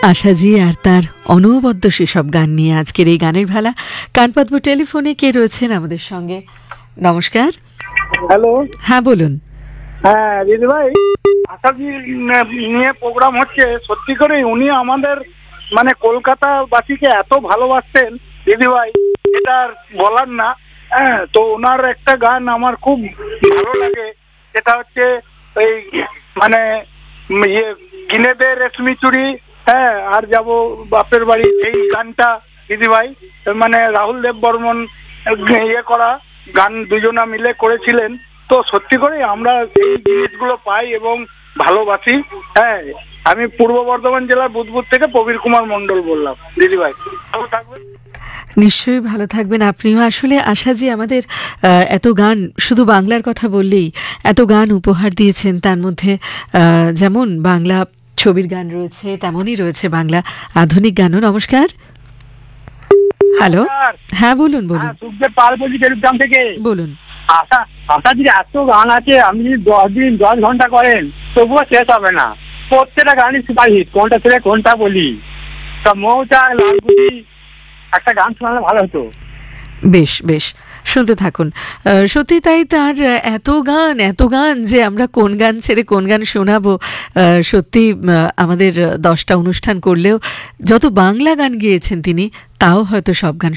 আশাজি আর তার অনবদ্য সেসব গান নিয়ে আজকের এই গানের ভেলা। কান পাতবো টেলিফোনে কে রয়েছেন আমাদের সঙ্গে? নমস্কার। হ্যালো। হ্যাঁ বলুন। হ্যাঁ দিদি ভাই, আশাজি নিয়ে প্রোগ্রাম হচ্ছে। সত্যি করে উনি আমাদের মানে কলকাতাবাসীকে এত ভালোবাসতেন দিদি ভাই, এটা আর বলার না। হ্যাঁ, তো ওনার একটা গান আমার খুব ভালো লাগে, সেটা হচ্ছে এই মানে কিনে দে রেশমি চুড়ি, হ্যাঁ আর যাব বাপের বাড়ি, এই গানটা দিদি ভাই মানে রাহুল দেব বর্মন করা গান, দুজনা মিলে করেছিলেন। তো সত্যি করে আমরা এই জিনিসগুলো পাই এবং ভালোবাসি। হ্যাঁ, আমি পূর্ব বর্ধমান জেলার বুধপুর থেকে প্রবীর কুমার মণ্ডল বললাম দিদি ভাই। ভালো থাকবেন। নিশ্চয়ই ভালো থাকবেন আপনিও। আসলে আশাজি আমাদের এত গান, শুধু বাংলার কথা বললেই এত গান উপহার দিয়েছেন। তার মধ্যে যেমন বাংলা ছবির গান রয়েছে, তেমনই রয়েছে বাংলা আধুনিক গানও। নমস্কার। হ্যালো। হ্যাঁ বলুন বলুন। সুখদেব পাল বলছি টেলিগ্রাম থেকে। বলুন। আশাজির এত গান আছে, আপনি যদি 10 দিন 10 ঘন্টা করেন তবুও শেষ হবে না। প্রত্যেকটা গানই সুপারহিট, কোনটা ছেড়ে কোনটা বলি। তা মৌচা লালগুড়ি একটা গান শোনালে ভালো হতো। বেশ বেশ, শুনতে থাকুন। সত্যি তাই, তার এত গান যে আমরা কোন গান ছেড়ে কোন গান শোনাবো। সত্যি আমাদের 10টা অনুষ্ঠান করলেও যত বাংলা গান গেয়েছেন তিনি, তাও হয়তো সব গান